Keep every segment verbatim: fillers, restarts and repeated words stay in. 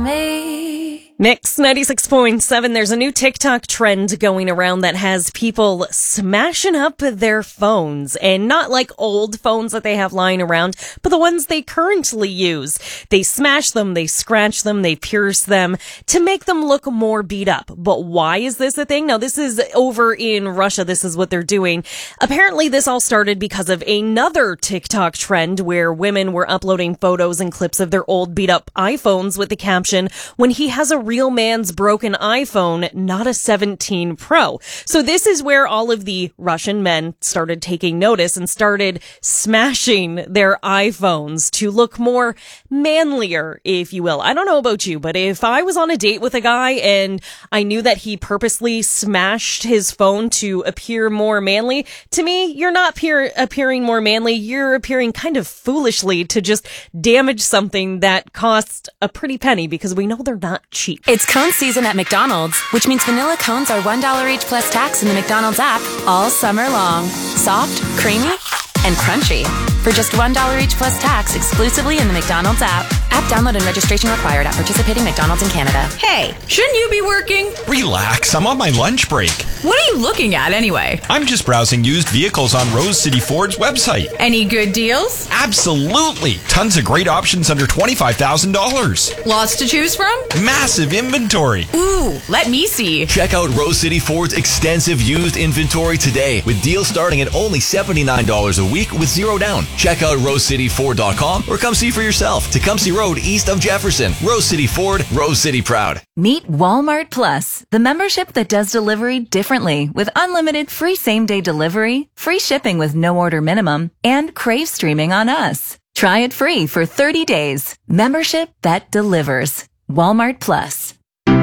Me. Mix ninety-six point seven. There's a new TikTok trend going around that has people smashing up their phones, and not like old phones that they have lying around, but the ones they currently use. They smash them, they scratch them, they pierce them to make them look more beat up. But why is this a thing? Now, this is over in Russia. This is what they're doing. Apparently, this all started because of another TikTok trend where women were uploading photos and clips of their old beat up iPhones with the caption, "When he has a real man's broken iPhone, not a seventeen Pro." So this is where all of the Russian men started taking notice and started smashing their iPhones to look more manlier, if you will. I don't know about you, but if I was on a date with a guy and I knew that he purposely smashed his phone to appear more manly, to me, you're not appear- appearing more manly. You're appearing kind of foolishly to just damage something that costs a pretty penny, because we know they're not cheap. It's cone season at McDonald's, which means vanilla cones are one dollar each plus tax in the McDonald's app all summer long. Soft, creamy, and crunchy. For just one dollar each plus tax exclusively in the McDonald's app. App download and registration required at participating McDonald's in Canada. Hey, shouldn't you be working? Relax, I'm on my lunch break. What are you looking at anyway? I'm just browsing used vehicles on Rose City Ford's website. Any good deals? Absolutely. Tons of great options under twenty-five thousand dollars. Lots to choose from? Massive inventory. Ooh, let me see. Check out Rose City Ford's extensive used inventory today with deals starting at only seventy-nine dollars a week with zero down. Check out rose city ford dot com or come see for yourself. Tecumseh Road, east of Jefferson. Rose City Ford, Rose City proud. Meet Walmart Plus, the membership that does delivery differently with unlimited free same-day delivery, free shipping with no order minimum, and Crave streaming on us. Try it free for thirty days. Membership that delivers. Walmart Plus.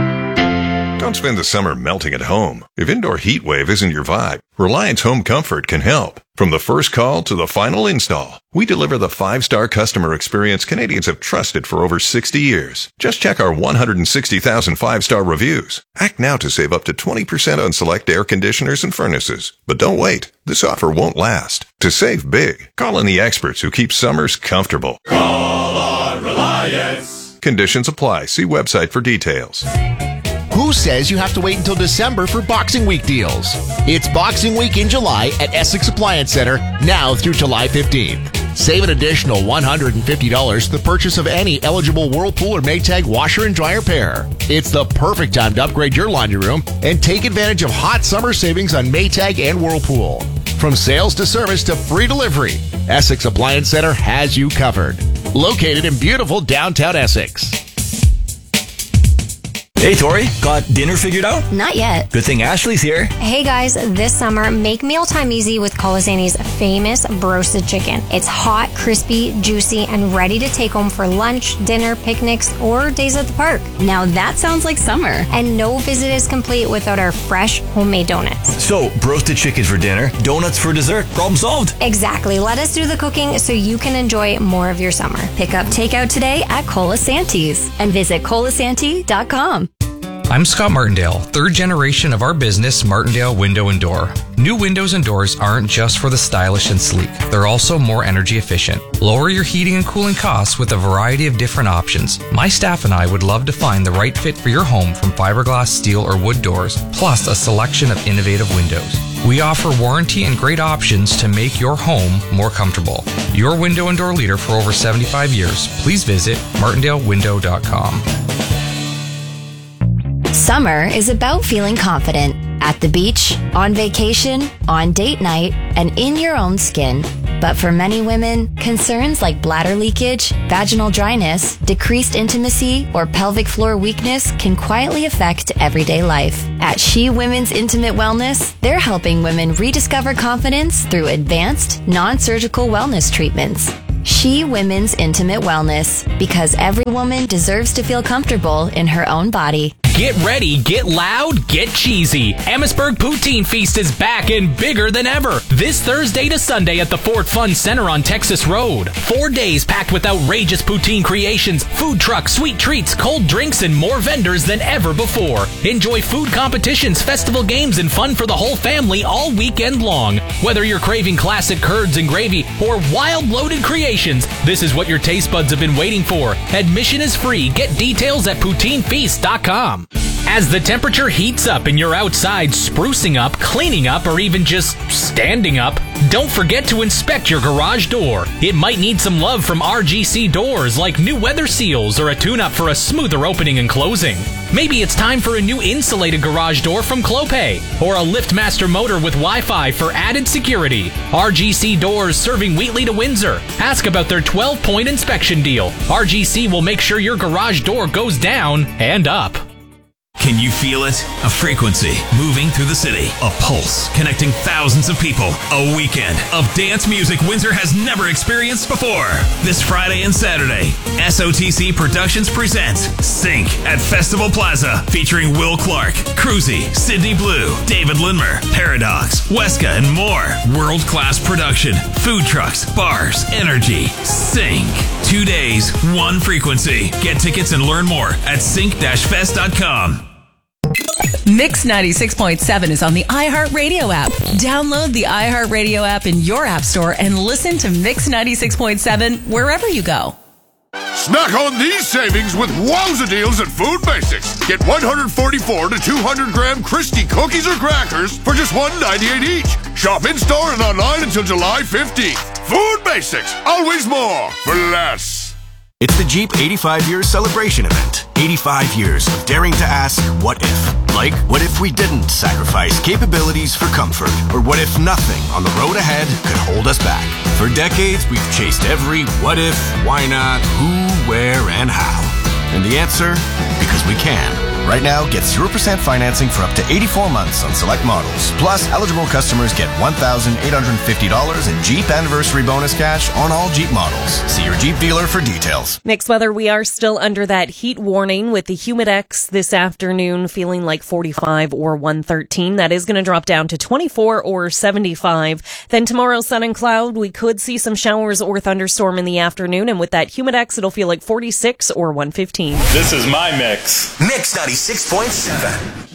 Don't spend the summer melting at home. If indoor heat wave isn't your vibe, Reliance Home Comfort can help. From the first call to the final install, we deliver the five-star customer experience Canadians have trusted for over sixty years. Just check our one hundred sixty thousand five-star reviews. Act now to save up to twenty percent on select air conditioners and furnaces. But don't wait. This offer won't last. To save big, call in the experts who keep summers comfortable. Call on Reliance. Conditions apply. See website for details. Who says you have to wait until December for Boxing Week deals? It's Boxing Week in July at Essex Appliance Center, now through July fifteenth. Save an additional one hundred fifty dollars for the purchase of any eligible Whirlpool or Maytag washer and dryer pair. It's the perfect time to upgrade your laundry room and take advantage of hot summer savings on Maytag and Whirlpool. From sales to service to free delivery, Essex Appliance Center has you covered. Located in beautiful downtown Essex. Hey, Tori, got dinner figured out? Not yet. Good thing Ashley's here. Hey guys, this summer, make mealtime easy with Colasanti's famous broasted chicken. It's hot, crispy, juicy, and ready to take home for lunch, dinner, picnics, or days at the park. Now that sounds like summer. And no visit is complete without our fresh homemade donuts. So, broasted chicken for dinner, donuts for dessert. Problem solved. Exactly. Let us do the cooking so you can enjoy more of your summer. Pick up takeout today at Colasanti's and visit colasanti dot com. I'm Scott Martindale, third generation of our business, Martindale Window and Door. New windows and doors aren't just for the stylish and sleek. They're also more energy efficient. Lower your heating and cooling costs with a variety of different options. My staff and I would love to find the right fit for your home, from fiberglass, steel, or wood doors, plus a selection of innovative windows. We offer warranty and great options to make your home more comfortable. Your window and door leader for over seventy-five years. Please visit martindale window dot com. Summer is about feeling confident at the beach, on vacation, on date night, and in your own skin. But for many women, concerns like bladder leakage, vaginal dryness, decreased intimacy, or pelvic floor weakness can quietly affect everyday life. At She Women's Intimate Wellness, they're helping women rediscover confidence through advanced, non-surgical wellness treatments. She Women's Intimate Wellness, because every woman deserves to feel comfortable in her own body. Get ready, get loud, get cheesy. Amherstburg Poutine Feast is back and bigger than ever. This Thursday to Sunday at the Ford Fun Center on Texas Road. Four days packed with outrageous poutine creations, food trucks, sweet treats, cold drinks, and more vendors than ever before. Enjoy food competitions, festival games, and fun for the whole family all weekend long. Whether you're craving classic curds and gravy or wild loaded creations, this is what your taste buds have been waiting for. Admission is free. Get details at poutine feast dot com. As the temperature heats up and you're outside sprucing up, cleaning up, or even just standing up, don't forget to inspect your garage door. It might need some love from R G C Doors, like new weather seals or a tune-up for a smoother opening and closing. Maybe it's time for a new insulated garage door from Clopay, or a LiftMaster motor with Wi-Fi for added security. R G C Doors, serving Wheatley to Windsor. Ask about their twelve-point inspection deal. R G C will make sure your garage door goes down and up. Can you feel it? A frequency moving through the city. A pulse connecting thousands of people. A weekend of dance music Windsor has never experienced before. This Friday and Saturday, S O T C Productions presents Sync at Festival Plaza, featuring Will Clark, Cruzy, Sydney Blue, David Lindmer, Paradox, Weska, and more. World-class production, food trucks, bars, energy. Sync. Two days, one frequency. Get tickets and learn more at sync dash fest dot com. Mix ninety-six point seven is on the iHeartRadio app. Download the iHeartRadio app in your app store and listen to Mix ninety-six point seven wherever you go. Snack on these savings with wowza deals at Food Basics. Get one forty-four to two hundred gram Christie cookies or crackers for just one ninety-eight each. Shop in-store and online until July fifteenth. Food Basics, always more for less. It's the Jeep eighty-five year celebration event. eighty-five years of daring to ask, what if? Like, what if we didn't sacrifice capabilities for comfort? Or what if nothing on the road ahead could hold us back? For decades, we've chased every what if, why not, who, where, and how. And the answer? Because we can. Right now, get zero percent financing for up to eighty-four months on select models. Plus, eligible customers get one thousand eight hundred fifty dollars in Jeep Anniversary Bonus cash on all Jeep models. See your Jeep dealer for details. Mixed weather, we are still under that heat warning with the Humidex this afternoon feeling like forty-five or one thirteen. That is going to drop down to twenty-four or seventy-five. Then tomorrow, sun and cloud. We could see some showers or thunderstorm in the afternoon. And with that Humidex, it'll feel like forty-six or one fifteen. This is my mix. Mix ninety-six point seven.